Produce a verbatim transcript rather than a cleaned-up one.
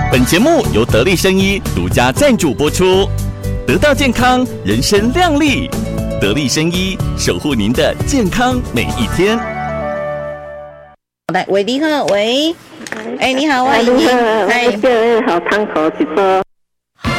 本节目由得力生医独家赞助播出，得到健康，人生亮丽。得力生医守护您的健康每一天。 来，喂，你好，喂，哎，你好， 哎，你好，我叫好汤口一桌。